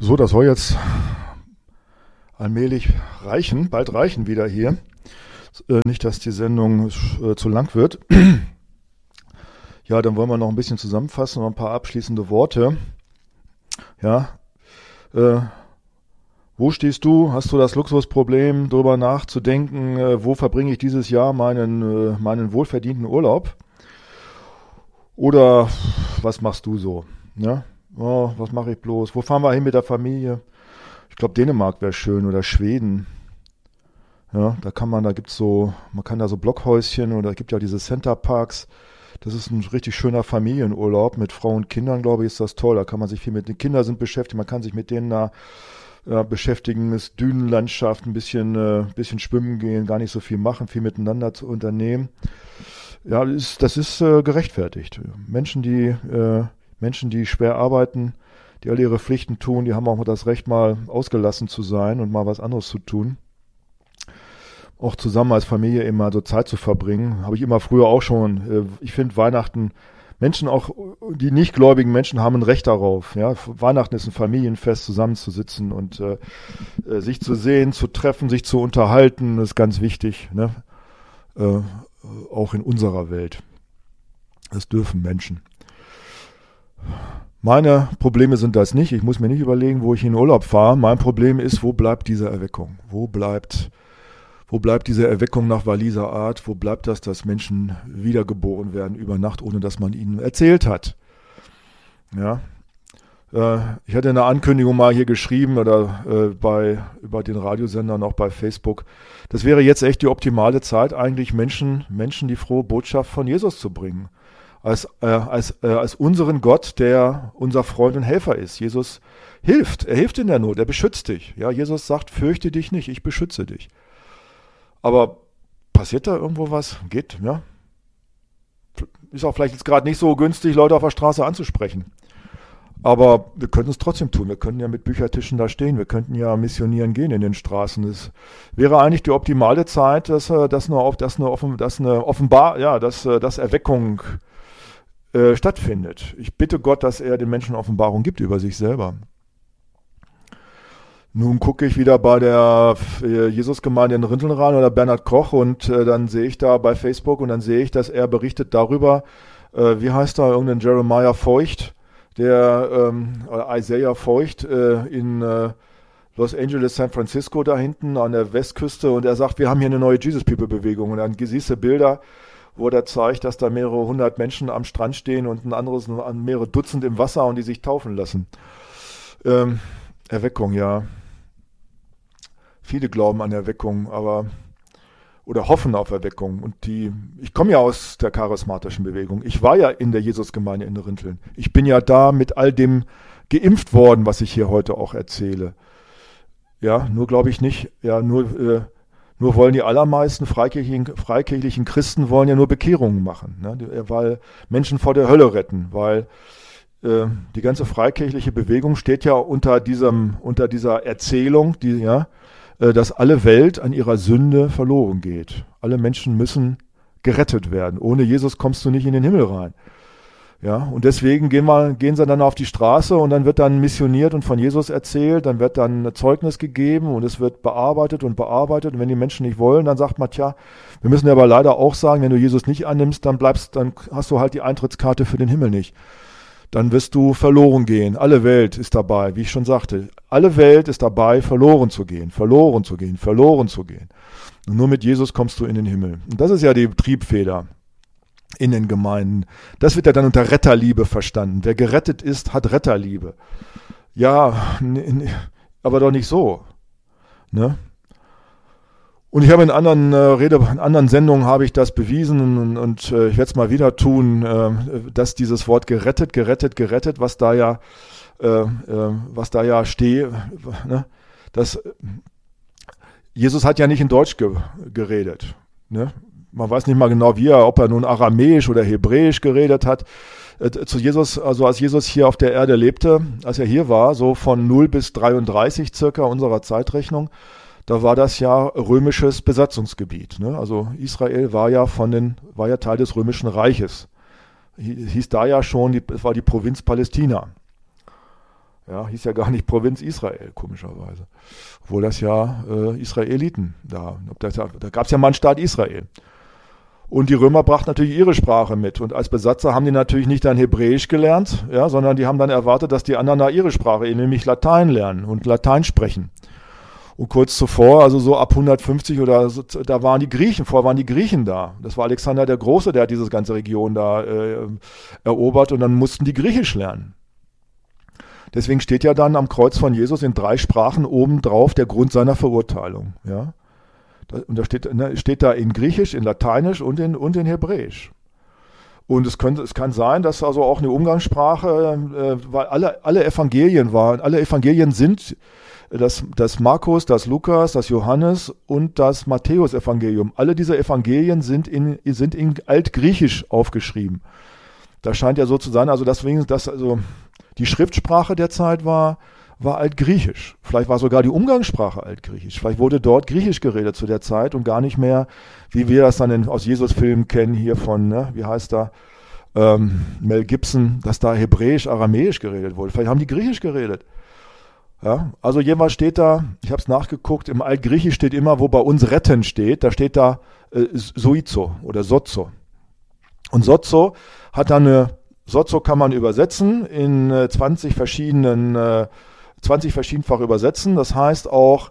So, das soll jetzt allmählich reichen, bald reichen wieder hier. Nicht, dass die Sendung zu lang wird. Ja, dann wollen wir noch ein bisschen zusammenfassen, noch ein paar abschließende Worte. Ja, wo stehst du? Hast du das Luxusproblem, darüber nachzudenken, wo verbringe ich dieses Jahr meinen wohlverdienten Urlaub? Oder was machst du so? Ja? Oh, was mache ich bloß? Wo fahren wir hin mit der Familie? Ich glaube, Dänemark wäre schön oder Schweden. Ja, da kann da so Blockhäuschen oder es gibt ja diese Centerparks. Das ist ein richtig schöner Familienurlaub mit Frau und Kindern, glaube ich, ist das toll. Da kann man sich viel mit den Kindern beschäftigen, man kann sich mit denen da beschäftigen, ist Dünenlandschaft, ein bisschen schwimmen gehen, gar nicht so viel machen, viel miteinander zu unternehmen. Ja, das ist gerechtfertigt. Menschen, die schwer arbeiten, die alle ihre Pflichten tun, die haben auch das Recht, mal ausgelassen zu sein und mal was anderes zu tun. Auch zusammen als Familie immer so Zeit zu verbringen, habe ich immer früher auch schon. Ich finde Weihnachten, Menschen auch, die nicht gläubigen Menschen haben ein Recht darauf. Ja? Weihnachten ist ein Familienfest, zusammenzusitzen und sich zu sehen, zu treffen, sich zu unterhalten, das ist ganz wichtig. Ne? Auch in unserer Welt. Das dürfen Menschen. Meine Probleme sind das nicht. Ich muss mir nicht überlegen, wo ich in Urlaub fahre. Mein Problem ist, wo bleibt diese Erweckung? Wo bleibt diese Erweckung nach Walliser Art? Wo bleibt das, dass Menschen wiedergeboren werden über Nacht, ohne dass man ihnen erzählt hat? Ja. Ich hatte eine Ankündigung mal hier geschrieben oder über den Radiosender auch bei Facebook. Das wäre jetzt echt die optimale Zeit, eigentlich Menschen die frohe Botschaft von Jesus zu bringen. Als unseren Gott, der unser Freund und Helfer ist. Jesus hilft. Er hilft in der Not. Er beschützt dich. Ja, Jesus sagt, fürchte dich nicht, ich beschütze dich. Aber passiert da irgendwo was? Geht, ja. Ist auch vielleicht jetzt gerade nicht so günstig, Leute auf der Straße anzusprechen. Aber wir könnten es trotzdem tun. Wir könnten ja mit Büchertischen da stehen. Wir könnten ja missionieren gehen in den Straßen. Es wäre eigentlich die optimale Zeit, dass Erweckung stattfindet. Ich bitte Gott, dass er den Menschen Offenbarung gibt über sich selber. Nun gucke ich wieder bei der Jesusgemeinde in Rinteln rein oder Bernhard Koch und dann sehe ich da bei Facebook und dann sehe ich, dass er berichtet darüber, wie heißt da irgendein Jeremiah Feucht, Isaiah Feucht in Los Angeles, San Francisco da hinten an der Westküste und er sagt, wir haben hier eine neue Jesus People Bewegung und dann siehst du Bilder, wo er zeigt, dass da mehrere hundert Menschen am Strand stehen und ein anderes mehrere Dutzend im Wasser und die sich taufen lassen. Erweckung, ja. Viele glauben an Erweckung, oder hoffen auf Erweckung. Und ich komme ja aus der charismatischen Bewegung. Ich war ja in der Jesusgemeinde in Rinteln. Ich bin ja da mit all dem geimpft worden, was ich hier heute auch erzähle. Ja, nur glaube ich nicht, ja, nur wollen die allermeisten freikirchlichen Christen wollen ja nur Bekehrungen machen, ne? Weil Menschen vor der Hölle retten, weil die ganze freikirchliche Bewegung steht ja unter dieser Erzählung, dass alle Welt an ihrer Sünde verloren geht. Alle Menschen müssen gerettet werden. Ohne Jesus kommst du nicht in den Himmel rein. Ja, und deswegen gehen sie dann auf die Straße und dann wird dann missioniert und von Jesus erzählt, dann wird dann ein Zeugnis gegeben und es wird bearbeitet und bearbeitet und wenn die Menschen nicht wollen, dann sagt man, tja, wir müssen aber leider auch sagen, wenn du Jesus nicht annimmst, dann hast du halt die Eintrittskarte für den Himmel nicht. Dann wirst du verloren gehen. Alle Welt ist dabei, wie ich schon sagte, alle Welt ist dabei, verloren zu gehen. Und nur mit Jesus kommst du in den Himmel. Und das ist ja die Triebfeder in den Gemeinden. Das wird ja dann unter Retterliebe verstanden. Wer gerettet ist, hat Retterliebe. Ja, aber doch nicht so. Ne? Und ich habe in anderen Sendungen habe ich das bewiesen und ich werde es mal wieder tun, dass dieses Wort gerettet, was da ja steht, ne? Jesus hat ja nicht in Deutsch geredet. Ne? Man weiß nicht mal genau, ob er nun Aramäisch oder Hebräisch geredet hat. Zu Jesus, also als Jesus hier auf der Erde lebte, als er hier war, so von 0 bis 33 circa unserer Zeitrechnung, da war das ja römisches Besatzungsgebiet. Ne? Also Israel war ja Teil des Römischen Reiches. Hieß da ja schon, es war die Provinz Palästina. Ja, hieß ja gar nicht Provinz Israel, komischerweise. Obwohl das ja Israeliten da gab es ja mal einen Staat Israel. Und die Römer brachten natürlich ihre Sprache mit. Und als Besatzer haben die natürlich nicht dann Hebräisch gelernt, ja, sondern die haben dann erwartet, dass die anderen da ihre Sprache, nämlich Latein lernen und Latein sprechen. Und kurz zuvor, also so ab 150 oder so, da waren die Griechen, vorher waren die Griechen da. Das war Alexander der Große, der hat diese ganze Region da erobert und dann mussten die Griechisch lernen. Deswegen steht ja dann am Kreuz von Jesus in 3 Sprachen obendrauf der Grund seiner Verurteilung. Ja? Und da steht da in Griechisch, in Lateinisch und in Hebräisch. Und es kann sein, dass also auch eine Umgangssprache, weil alle Evangelien sind das Markus, das Lukas, das Johannes und das Matthäus-Evangelium. Alle diese Evangelien sind in Altgriechisch aufgeschrieben. Da scheint ja so zu sein, also deswegen, dass also die Schriftsprache der Zeit war Altgriechisch. Vielleicht war sogar die Umgangssprache Altgriechisch. Vielleicht wurde dort Griechisch geredet zu der Zeit und gar nicht mehr, wie wir das dann aus Jesus-Filmen kennen, hier von, wie heißt da, Mel Gibson, dass da Hebräisch, Aramäisch geredet wurde. Vielleicht haben die Griechisch geredet. Ja, also jeweils steht da, ich habe es nachgeguckt, im Altgriechisch steht immer, wo bei uns retten steht, da steht da soizo oder sozo. Und sozo hat dann sozo kann man übersetzen in 20 verschiedentfach übersetzen. Das heißt auch,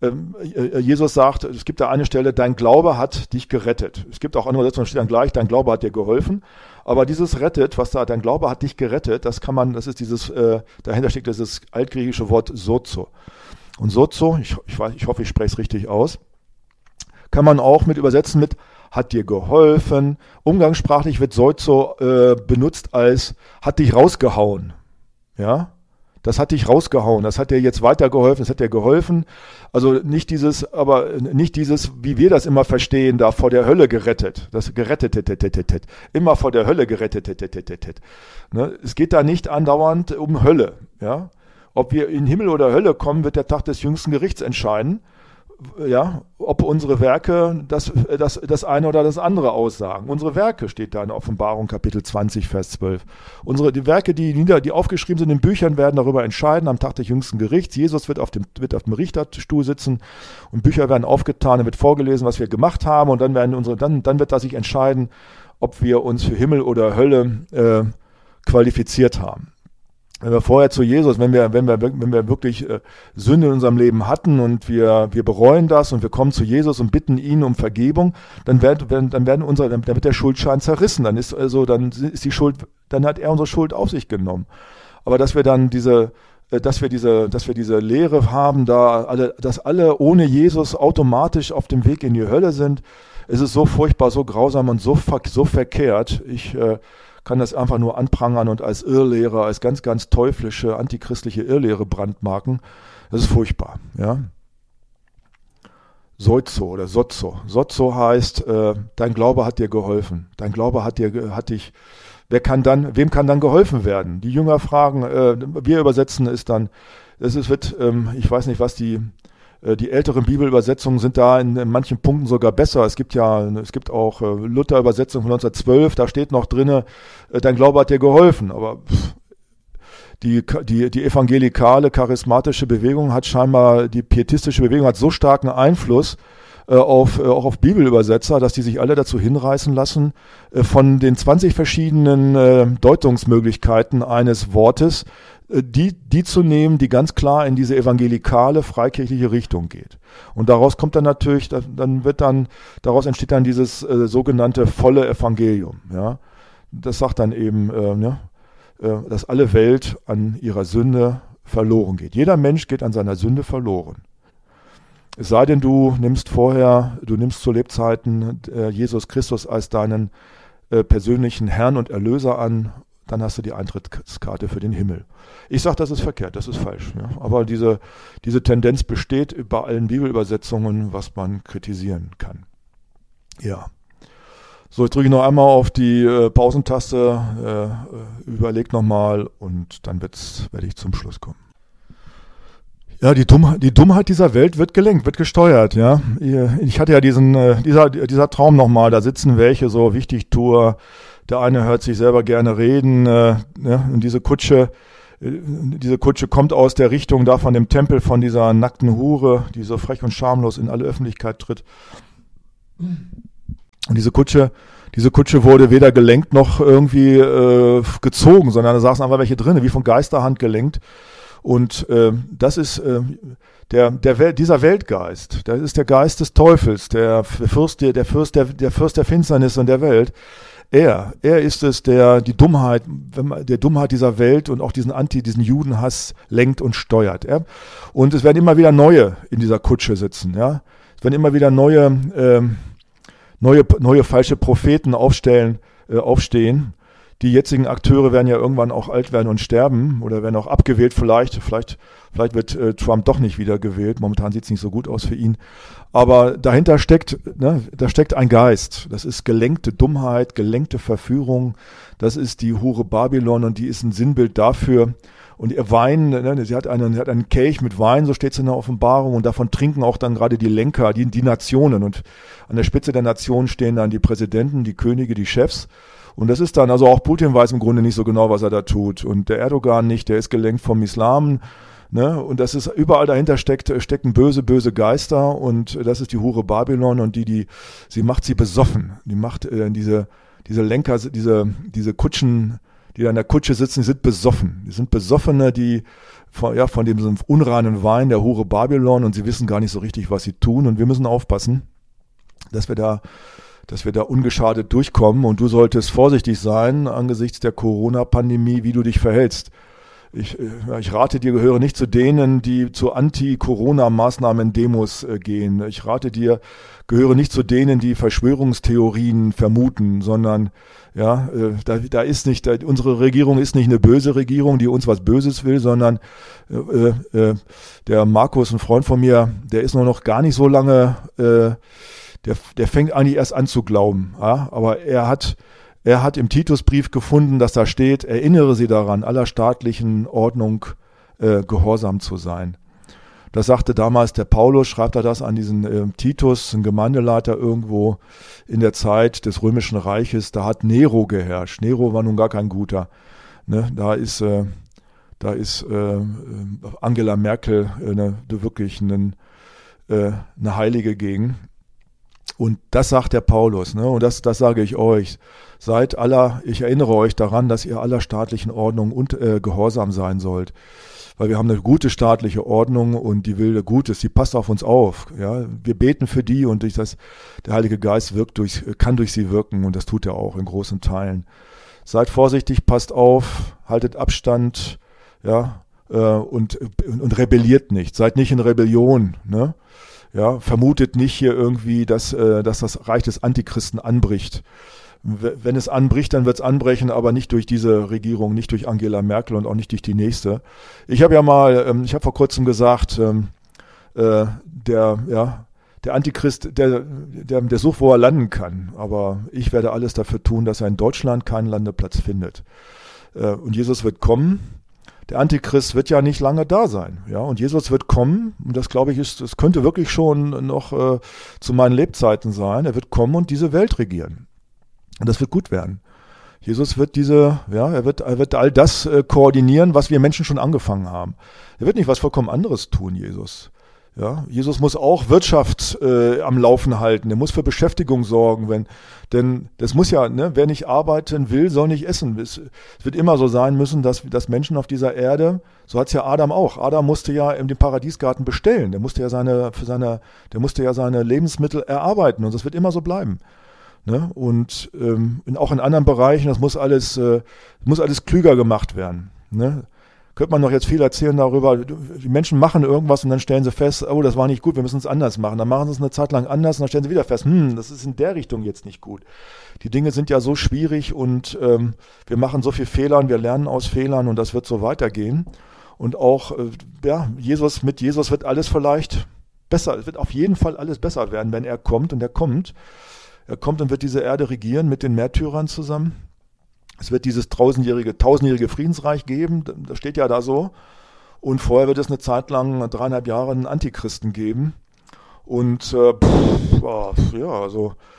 Jesus sagt, es gibt da eine Stelle, dein Glaube hat dich gerettet. Es gibt auch andere Übersetzungen, da steht dann gleich, dein Glaube hat dir geholfen. Aber dieses rettet, was da, dein Glaube hat dich gerettet, das ist dieses, dahinter steckt dieses altgriechische Wort sozo. Und sozo, ich hoffe, ich spreche es richtig aus, kann man auch mit übersetzen mit hat dir geholfen. Umgangssprachlich wird sozo benutzt als hat dich rausgehauen. Ja? Das hat dich rausgehauen, das hat dir jetzt weitergeholfen, das hat dir geholfen. Also nicht dieses, wie wir das immer verstehen, da vor der Hölle gerettet. Das gerettet, immer vor der Hölle gerettet. Ne? Es geht da nicht andauernd um Hölle. Ja? Ob wir in Himmel oder Hölle kommen, wird der Tag des jüngsten Gerichts entscheiden. Ja, ob unsere Werke das eine oder das andere aussagen. Unsere Werke steht da in Offenbarung Kapitel 20, Vers 12. Die Werke, die aufgeschrieben sind in Büchern, werden darüber entscheiden am Tag des jüngsten Gerichts. Jesus wird auf dem Richterstuhl sitzen und Bücher werden aufgetan, dann wird vorgelesen, was wir gemacht haben und dann wird das sich entscheiden, ob wir uns für Himmel oder Hölle qualifiziert haben. Wenn wir vorher zu Jesus, wenn wir wirklich Sünde in unserem Leben hatten und wir bereuen das und wir kommen zu Jesus und bitten ihn um Vergebung, dann wird der Schuldschein zerrissen. Dann hat er unsere Schuld auf sich genommen. Aber dass wir diese Lehre haben, dass alle ohne Jesus automatisch auf dem Weg in die Hölle sind, es ist so furchtbar, so grausam und so verkehrt. Ich kann das einfach nur anprangern und als Irrlehre, als ganz, ganz teuflische, antichristliche Irrlehre brandmarken. Das ist furchtbar. Ja? Sozo oder Sozo. Sozo heißt, dein Glaube hat dir geholfen. Dein Glaube hat dich. Wem kann dann geholfen werden? Die Jünger fragen, wir übersetzen es dann. Ich weiß nicht, was die älteren Bibelübersetzungen sind da in manchen Punkten sogar besser. Es gibt auch Luther-Übersetzung von 1912, da steht noch drinne, dein Glaube hat dir geholfen. Aber die evangelikale, charismatische Bewegung hat scheinbar, die pietistische Bewegung hat so starken Einfluss auch auf Bibelübersetzer, dass die sich alle dazu hinreißen lassen, von den 20 verschiedenen Deutungsmöglichkeiten eines Wortes die zu nehmen, die ganz klar in diese evangelikale, freikirchliche Richtung geht. Und daraus kommt dann natürlich, daraus entsteht dann dieses sogenannte volle Evangelium. Ja? Das sagt dann eben, dass alle Welt an ihrer Sünde verloren geht. Jeder Mensch geht an seiner Sünde verloren. Es sei denn, du nimmst zu Lebzeiten Jesus Christus als deinen persönlichen Herrn und Erlöser an, dann hast du die Eintrittskarte für den Himmel. Ich sage, das ist verkehrt, das ist falsch. Ja? Aber diese Tendenz besteht bei allen Bibelübersetzungen, was man kritisieren kann. Ja. So, ich drücke noch einmal auf die Pausentaste, überleg nochmal und dann werde ich zum Schluss kommen. Ja, die Dummheit dieser Welt wird gelenkt, wird gesteuert, ja. Ich hatte ja dieser Traum nochmal, da sitzen welche so Wichtigtour, der eine hört sich selber gerne reden, in diese Kutsche Diese Kutsche kommt aus der Richtung da von dem Tempel von dieser nackten Hure, die so frech und schamlos in alle Öffentlichkeit tritt. Und diese Kutsche wurde weder gelenkt noch irgendwie gezogen, sondern da saßen einfach welche drin, wie von Geisterhand gelenkt. Und das ist dieser Weltgeist. Das ist der Geist des Teufels, der Fürst der Finsternis und der Welt. Er ist es, der die Dummheit dieser Welt und auch diesen Judenhass lenkt und steuert. Ja? Und es werden immer wieder neue in dieser Kutsche sitzen. Ja? Es werden immer wieder neue falsche Propheten aufstehen. Die jetzigen Akteure werden ja irgendwann auch alt werden und sterben oder werden auch abgewählt vielleicht wird Trump doch nicht wieder gewählt. Momentan sieht es nicht so gut aus für ihn. Aber dahinter steckt ein Geist. Das ist gelenkte Dummheit, gelenkte Verführung. Das ist die Hure Babylon und die ist ein Sinnbild dafür. Und ihr Wein, sie hat einen Kelch mit Wein, so steht es in der Offenbarung, und davon trinken auch dann gerade die Lenker, die Nationen. Und an der Spitze der Nationen stehen dann die Präsidenten, die Könige, die Chefs. Und das ist dann, also auch Putin weiß im Grunde nicht so genau, was er da tut. Und der Erdogan nicht, der ist gelenkt vom Islam. Ne? Und das ist, überall dahinter stecken böse Geister. Und das ist die Hure Babylon. Und sie macht sie besoffen. Die macht diese Lenker, diese Kutschen, die da in der Kutsche sitzen, die sind besoffen. Die sind Besoffene, die von dem unreinen Wein der Hure Babylon, und sie wissen gar nicht so richtig, was sie tun. Und wir müssen aufpassen, dass wir da ungeschadet durchkommen, und du solltest vorsichtig sein angesichts der Corona-Pandemie, wie du dich verhältst. Ich rate dir, gehöre nicht zu denen, die zu Anti-Corona-Maßnahmen-Demos gehen. Ich rate dir, gehöre nicht zu denen, die Verschwörungstheorien vermuten, sondern unsere Regierung ist nicht eine böse Regierung, die uns was Böses will, sondern der Markus, ein Freund von mir, der ist noch gar nicht so lange der fängt eigentlich erst an zu glauben. Ja? Aber er hat im Titusbrief gefunden, dass da steht, erinnere sie daran, aller staatlichen Ordnung gehorsam zu sein. Das sagte damals der Paulus, schreibt er das an diesen Titus, ein Gemeindeleiter irgendwo in der Zeit des Römischen Reiches. Da hat Nero geherrscht. Nero war nun gar kein guter. Ne? Da ist Angela Merkel wirklich eine Heilige gegen. Und das sagt der Paulus, ne? Und das sage ich euch. Ich erinnere euch daran, dass ihr aller staatlichen Ordnung und gehorsam sein sollt. Weil wir haben eine gute staatliche Ordnung, und die will Gutes, die passt auf uns auf. Ja? Wir beten für die, und der Heilige Geist kann durch sie wirken, und das tut er auch in großen Teilen. Seid vorsichtig, passt auf, haltet Abstand, ja, und rebelliert nicht. Seid nicht in Rebellion, ne? Ja, vermutet nicht hier irgendwie, dass das Reich des Antichristen anbricht. Wenn es anbricht, dann wird es anbrechen, aber nicht durch diese Regierung, nicht durch Angela Merkel und auch nicht durch die nächste. Ich habe vor kurzem gesagt, der Antichrist, der sucht, wo er landen kann. Aber ich werde alles dafür tun, dass er in Deutschland keinen Landeplatz findet. Und Jesus wird kommen. Der Antichrist wird ja nicht lange da sein, ja, und Jesus wird kommen, und das, glaube ich, das könnte wirklich schon noch zu meinen Lebzeiten sein. Er wird kommen und diese Welt regieren, und das wird gut werden. Jesus wird er wird all das koordinieren, was wir Menschen schon angefangen haben. Er wird nicht was vollkommen anderes tun, Jesus. Ja, Jesus muss auch Wirtschaft am Laufen halten. Er muss für Beschäftigung sorgen, denn das muss ja, ne, wer nicht arbeiten will, soll nicht essen. Es wird immer so sein müssen, dass Menschen auf dieser Erde, so hat es ja Adam auch. Adam musste ja in dem Paradiesgarten bestellen. Der musste ja seine Lebensmittel erarbeiten, und das wird immer so bleiben. Ne? Und auch in anderen Bereichen, das muss alles klüger gemacht werden. Ne? Könnte man noch jetzt viel erzählen darüber, die Menschen machen irgendwas und dann stellen sie fest, oh, das war nicht gut, wir müssen es anders machen. Dann machen sie es eine Zeit lang anders und dann stellen sie wieder fest, das ist in der Richtung jetzt nicht gut. Die Dinge sind ja so schwierig, und wir machen so viele Fehler und wir lernen aus Fehlern, und das wird so weitergehen. Und auch, mit Jesus wird alles vielleicht besser, es wird auf jeden Fall alles besser werden, wenn er kommt, und er kommt. Er kommt und wird diese Erde regieren mit den Märtyrern zusammen. Es wird dieses tausendjährige Friedensreich geben, das steht ja da so. Und vorher wird es eine Zeit lang, 3,5 Jahre, einen Antichristen geben. Und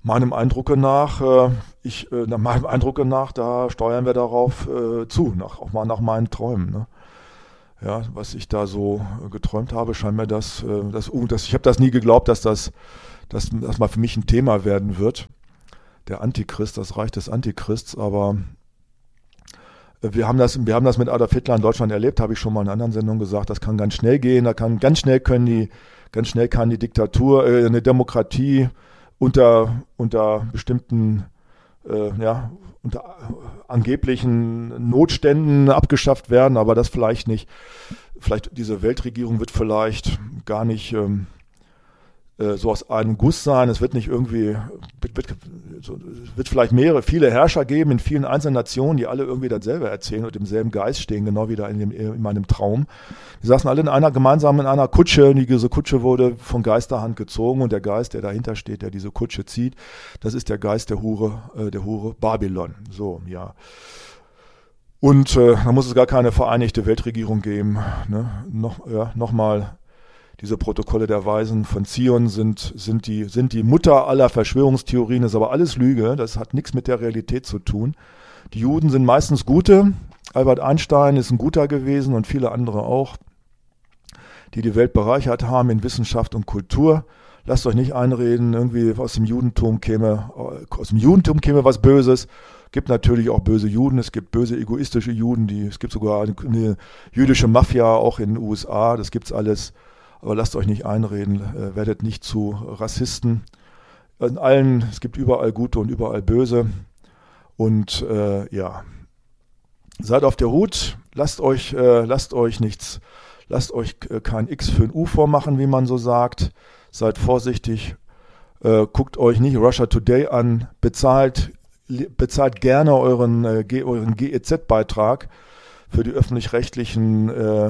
Meinem Eindrucke nach, nach meinem Eindrucke nach, da steuern wir darauf zu, auch mal nach meinen Träumen. Ne? Ja, was ich da so geträumt habe, scheint mir ich habe das nie geglaubt, dass das mal für mich ein Thema werden wird. Der Antichrist, das Reich des Antichrists, aber wir haben das mit Adolf Hitler in Deutschland erlebt, habe ich schon mal in einer anderen Sendung gesagt, das kann ganz schnell gehen, ganz schnell kann die Diktatur, eine Demokratie unter bestimmten, unter angeblichen Notständen abgeschafft werden, aber das vielleicht nicht. Vielleicht diese Weltregierung wird vielleicht gar nicht so aus einem Guss sein. Es wird nicht irgendwie, es wird vielleicht viele Herrscher geben in vielen einzelnen Nationen, die alle irgendwie dasselbe erzählen und im selben Geist stehen, genau wie da in meinem Traum. Die saßen alle gemeinsam in einer Kutsche, und diese Kutsche wurde von Geisterhand gezogen, und der Geist, der dahinter steht, der diese Kutsche zieht, das ist der Geist der Hure Babylon. So, ja. Und da muss es gar keine vereinigte Weltregierung geben. Ne? Nochmal. Diese Protokolle der Weisen von Zion sind die Mutter aller Verschwörungstheorien. Das ist aber alles Lüge. Das hat nichts mit der Realität zu tun. Die Juden sind meistens Gute. Albert Einstein ist ein Guter gewesen und viele andere auch, die Welt bereichert haben in Wissenschaft und Kultur. Lasst euch nicht einreden, irgendwie aus dem Judentum käme was Böses. Es gibt natürlich auch böse Juden, es gibt böse egoistische Juden, es gibt sogar eine jüdische Mafia auch in den USA. Das gibt's alles. Aber lasst euch nicht einreden, werdet nicht zu Rassisten. Es gibt überall Gute und überall Böse. Und seid auf der Hut, lasst euch kein X für ein U vormachen, wie man so sagt. Seid vorsichtig, guckt euch nicht Russia Today an, bezahlt gerne euren GEZ-Beitrag. Für den öffentlich-rechtlichen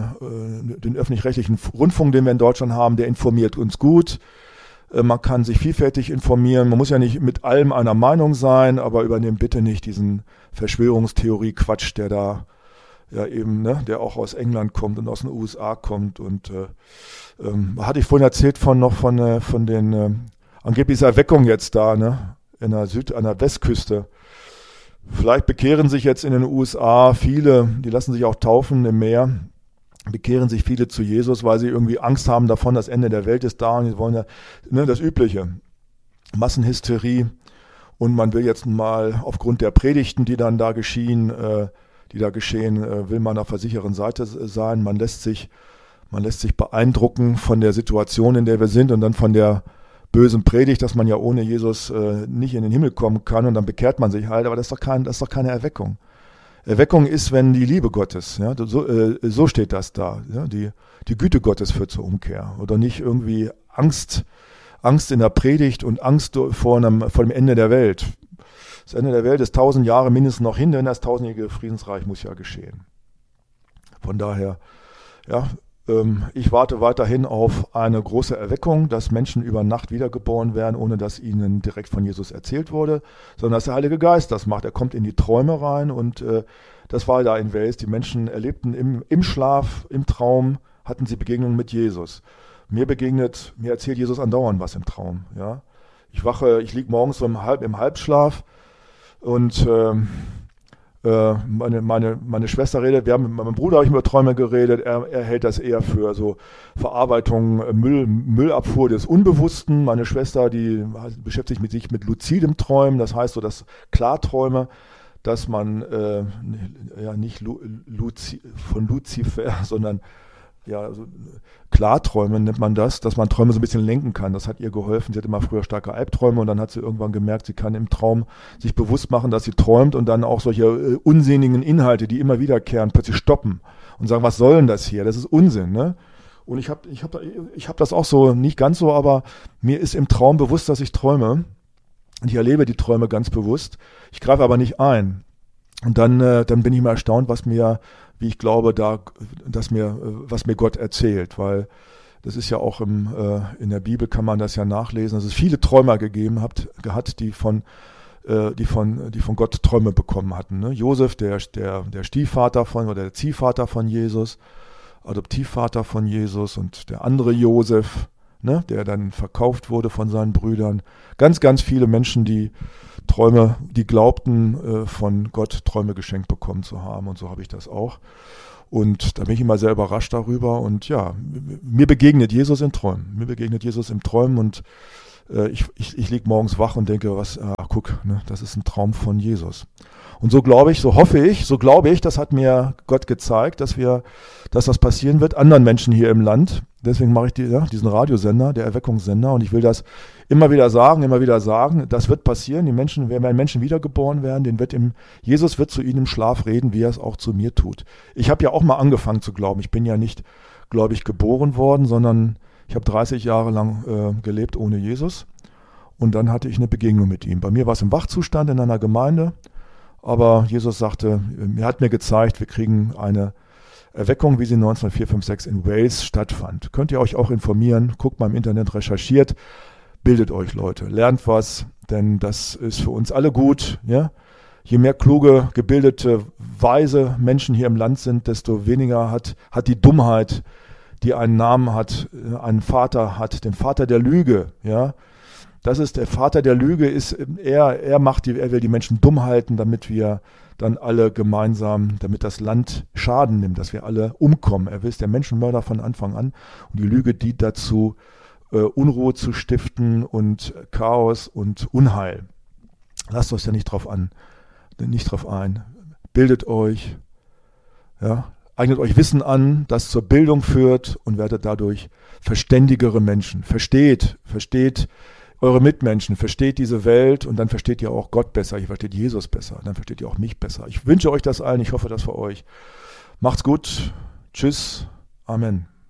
Rundfunk, den wir in Deutschland haben, der informiert uns gut. Man kann sich vielfältig informieren. Man muss ja nicht mit allem einer Meinung sein, aber übernehmt bitte nicht diesen Verschwörungstheorie-Quatsch, der da ja eben, ne, der auch aus England kommt und aus den USA kommt. Und hatte ich vorhin erzählt von den angeblich Erweckung jetzt da, ne, an der Westküste. Vielleicht bekehren sich jetzt in den USA viele, die lassen sich auch taufen im Meer, bekehren sich viele zu Jesus, weil sie irgendwie Angst haben davon, das Ende der Welt ist da, und die wollen ja, ne, das Übliche, Massenhysterie, und man will jetzt mal aufgrund der Predigten, die dann da geschehen, will man auf der sicheren Seite sein. Man lässt sich beeindrucken von der Situation, in der wir sind, und dann von der bösen Predigt, dass man ja ohne Jesus nicht in den Himmel kommen kann, und dann bekehrt man sich halt, aber das ist doch keine Erweckung. Erweckung ist, wenn die Liebe Gottes, ja, so steht das da, ja, die Güte Gottes führt zur Umkehr, oder nicht irgendwie Angst in der Predigt und Angst vor dem Ende der Welt. Das Ende der Welt ist 1000 Jahre mindestens noch hin, denn das 1000-jährige Friedensreich muss ja geschehen. Von daher, ja, ich warte weiterhin auf eine große Erweckung, dass Menschen über Nacht wiedergeboren werden, ohne dass ihnen direkt von Jesus erzählt wurde, sondern dass der Heilige Geist das macht. Er kommt in die Träume rein, und das war da in Wales. Die Menschen erlebten im Schlaf, im Traum, hatten sie Begegnungen mit Jesus. Mir erzählt Jesus andauernd was im Traum. Ja? Ich liege morgens so im Halbschlaf, und meine Schwester redet, mit meinem Bruder habe ich über Träume geredet, er hält das eher für so Verarbeitung, Müllabfuhr des Unbewussten. Meine Schwester, die beschäftigt sich mit luzidem Träumen, das heißt so, dass Klarträume, dass man nicht von Luzifer, sondern ja, also Klarträume nennt man das, dass man Träume so ein bisschen lenken kann. Das hat ihr geholfen. Sie hatte mal früher starke Albträume, und dann hat sie irgendwann gemerkt, sie kann im Traum sich bewusst machen, dass sie träumt, und dann auch solche unsinnigen Inhalte, die immer wiederkehren, plötzlich stoppen und sagen, was soll denn das hier? Das ist Unsinn, ne? Und ich hab das auch so, nicht ganz so, aber mir ist im Traum bewusst, dass ich träume. Und ich erlebe die Träume ganz bewusst. Ich greife aber nicht ein. Und dann bin ich mal erstaunt, was mir Gott erzählt, weil das ist ja auch in der Bibel, kann man das ja nachlesen, dass es viele Träumer gegeben hat, die von Gott Träume bekommen hatten. Ne? Josef, der Stiefvater oder der Ziehvater von Jesus, Adoptivvater von Jesus, und der andere Josef, ne, der dann verkauft wurde von seinen Brüdern. Ganz, ganz viele Menschen, die glaubten, von Gott Träume geschenkt bekommen zu haben. Und so habe ich das auch. Und da bin ich immer sehr überrascht darüber. Und ja, mir begegnet Jesus in Träumen. Mir begegnet Jesus im Träumen und ich liege morgens wach und denke, guck, ne, das ist ein Traum von Jesus. Und so glaube ich, so hoffe ich, so glaube ich, das hat mir Gott gezeigt, dass das passieren wird, anderen Menschen hier im Land. Deswegen mache ich diesen Radiosender, der Erweckungssender, und ich will das immer wieder sagen, das wird passieren. Die Menschen, wenn Menschen wiedergeboren werden, Jesus wird zu ihnen im Schlaf reden, wie er es auch zu mir tut. Ich habe ja auch mal angefangen zu glauben. Ich bin ja nicht gläubig geboren worden, sondern ich habe 30 Jahre lang gelebt ohne Jesus. Und dann hatte ich eine Begegnung mit ihm. Bei mir war es im Wachzustand in einer Gemeinde. Aber Jesus sagte, er hat mir gezeigt, wir kriegen eine Erweckung, wie sie 1956 in Wales stattfand. Könnt ihr euch auch informieren, guckt mal im Internet, recherchiert, bildet euch Leute, lernt was, denn das ist für uns alle gut. Ja? Je mehr kluge, gebildete, weise Menschen hier im Land sind, desto weniger hat die Dummheit, die einen Namen hat, einen Vater hat, den Vater der Lüge, ja. Das ist der Vater der Lüge, er will die Menschen dumm halten, damit wir dann alle gemeinsam, damit das Land Schaden nimmt, dass wir alle umkommen. Er ist der Menschenmörder von Anfang an und die Lüge dient dazu, Unruhe zu stiften und Chaos und Unheil. Lasst euch ja nicht drauf ein. Bildet euch, ja, eignet euch Wissen an, das zur Bildung führt und werdet dadurch verständigere Menschen. Versteht eure Mitmenschen, versteht diese Welt und dann versteht ihr auch Gott besser, ihr versteht Jesus besser, dann versteht ihr auch mich besser. Ich wünsche euch das allen, ich hoffe das für euch. Macht's gut, tschüss, Amen.